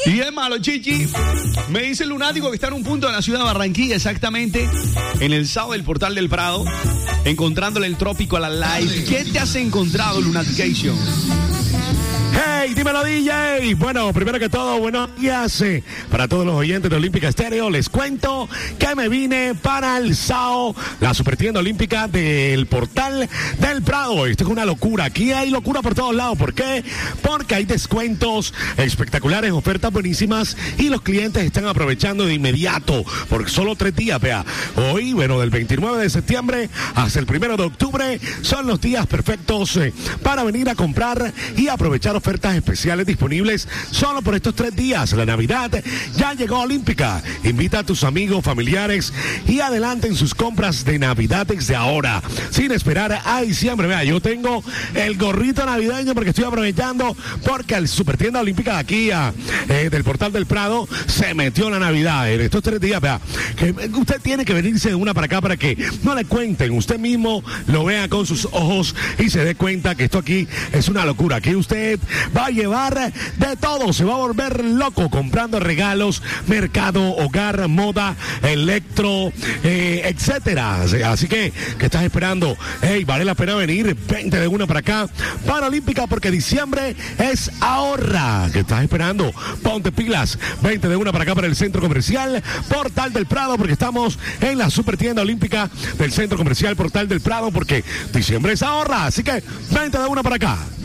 Y es malo, Chichi. Me dice el lunático que está en un punto de la ciudad de Barranquilla, exactamente en el sábado del Portal del Prado, encontrándole el trópico a la live. ¿Qué te has encontrado, Lunatication? Hey, dímelo, DJ. Bueno, primero que todo, buenos días para todos los oyentes de Olímpica Estéreo. Les cuento que me vine para el SAO, la supertienda olímpica del Portal del Prado. Esto es una locura. Aquí hay locura por todos lados. ¿Por qué? Porque hay descuentos espectaculares, ofertas buenísimas y los clientes están aprovechando de inmediato por solo 3 días. Vea, hoy, bueno, del 29 de septiembre hasta el 1 de octubre son los días perfectos para venir a comprar y aprovechar ofertas especiales disponibles solo por estos 3 días. La Navidad ya llegó a Olímpica. Invita a tus amigos, familiares y adelanten sus compras de Navidad desde ahora, sin esperar a diciembre. Vea, yo tengo el gorrito navideño porque estoy aprovechando porque el Supertienda Olímpica de aquí del Portal del Prado se metió la Navidad en estos 3 días. Vea, que usted tiene que venirse de una para acá para que no le cuenten, usted mismo lo vea con sus ojos y se dé cuenta que esto aquí es una locura. Aquí usted va a llevar de todo, se va a volver loco comprando regalos, mercado, hogar, moda, electro, etcétera. Así que, ¿qué estás esperando? Hey, vale la pena venir, vente de una para acá, para Olímpica, porque diciembre es ahorra. ¿Qué estás esperando? Ponte pilas, vente de una para acá para el Centro Comercial Portal del Prado, porque estamos en la Supertienda Olímpica del Centro Comercial Portal del Prado, porque diciembre es ahorra. Así que, vente de una para acá.